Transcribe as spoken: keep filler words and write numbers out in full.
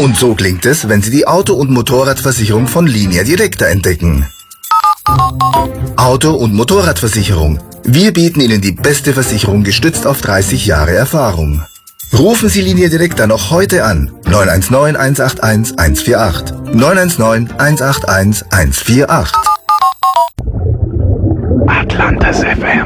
Und so klingt es, wenn Sie die Auto- und Motorradversicherung von Linea Directa entdecken. Auto- und Motorradversicherung. Wir bieten Ihnen die beste Versicherung gestützt auf dreißig Jahre Erfahrung. Rufen Sie Linea Directa noch heute an. neun eins neun, eins acht eins, eins vier acht. neun eins neun, eins acht eins, eins vier acht. Atlantis F M.